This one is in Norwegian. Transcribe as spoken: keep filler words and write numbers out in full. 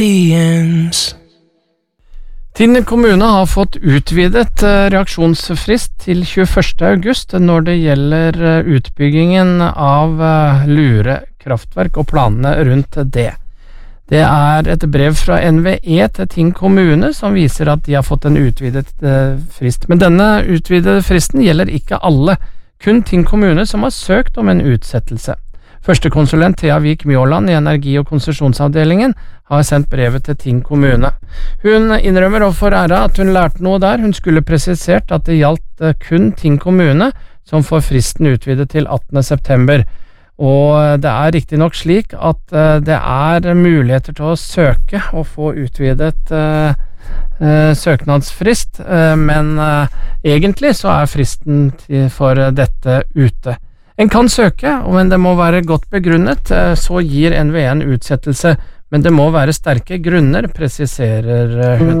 Tinn kommune har fått utvidet reaksjonsfrist til tjueførste august når det gjelder utbyggingen av Lure kraftverk og planene rundt det. Det er et brev fra N V E til Tinn kommune som viser at de har fått en utvidet frist. Men denne utvidede fristen gjelder ikke alle, kun Tinn kommune som har søkt om en utsettelse. Førstekonsulent Thea Vik Mjåland i Energi- og konsesjonsavdelingen har sendt brevet til Tinn kommune. Hun innrømmer overfor R A at hun lærte noe der. Hun skulle presisert at det gjaldt kun Tinn kommune som får fristen utvidet til attende september. Og det er riktig nok slik at det er muligheter til å søke og få utvidet uh, uh, søknadsfrist, uh, men uh, egentlig så er fristen til, for dette ute. En kan søke, men det må være godt begrunnet, så gir N V E en utsettelse, men det må være sterke grunner, presiserer hun.